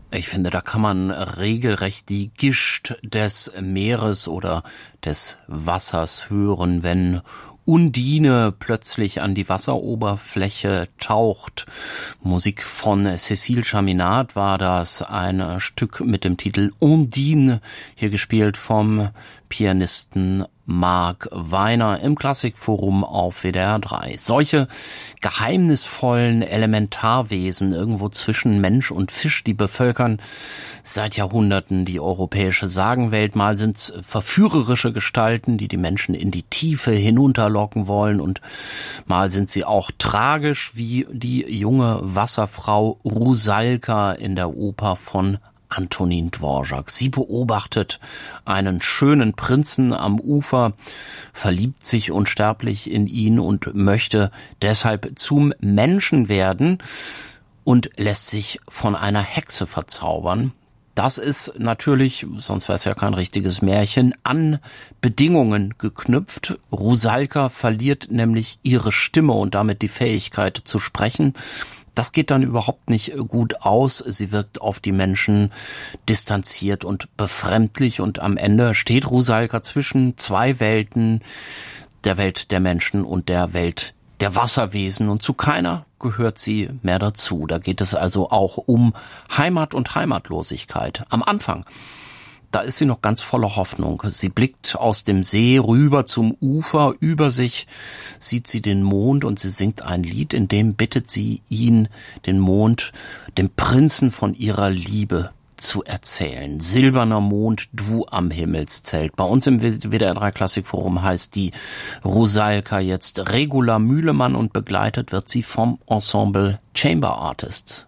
Ich finde, da kann man regelrecht die Gischt des Meeres oder des Wassers hören, wenn Undine plötzlich an die Wasseroberfläche taucht. Musik von Cécile Chaminade war das, ein Stück mit dem Titel Undine, hier gespielt vom Pianisten Marc Weiner im Klassikforum auf WDR 3. Solche geheimnisvollen Elementarwesen irgendwo zwischen Mensch und Fisch, die bevölkern seit Jahrhunderten die europäische Sagenwelt. Mal sind's verführerische Gestalten, die die Menschen in die Tiefe hinunterlocken wollen, und mal sind sie auch tragisch, wie die junge Wasserfrau Rusalka in der Oper von Antonin Dvorak. Sie beobachtet einen schönen Prinzen am Ufer, verliebt sich unsterblich in ihn und möchte deshalb zum Menschen werden und lässt sich von einer Hexe verzaubern. Das ist natürlich, sonst wäre es ja kein richtiges Märchen, an Bedingungen geknüpft. Rusalka verliert nämlich ihre Stimme und damit die Fähigkeit zu sprechen. Das geht dann überhaupt nicht gut aus. Sie wirkt auf die Menschen distanziert und befremdlich, und am Ende steht Rusalka zwischen zwei Welten, der Welt der Menschen und der Welt der Wasserwesen, und zu keiner gehört sie mehr dazu. Da geht es also auch um Heimat und Heimatlosigkeit. Am Anfang, da ist sie noch ganz voller Hoffnung. Sie blickt aus dem See rüber zum Ufer. Über sich sieht sie den Mond und sie singt ein Lied, in dem bittet sie ihn, den Mond, dem Prinzen von ihrer Liebe zu erzählen. Silberner Mond, du am Himmelszelt. Bei uns im WDR 3 Klassikforum heißt die Rusalka jetzt Regula Mühlemann und begleitet wird sie vom Ensemble Chamber Artists.